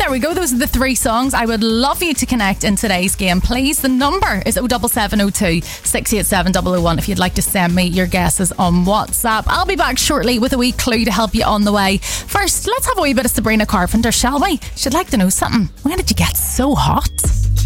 there we go. Those are the three songs. I would love you to connect in today's game, please. The number is 07702 687 001 if you'd like to send me your guesses on WhatsApp. I'll be back shortly with a wee clue to help you on the way. First, let's have a wee bit of Sabrina Carpenter, shall we? She'd like to know something. When did you get so hot?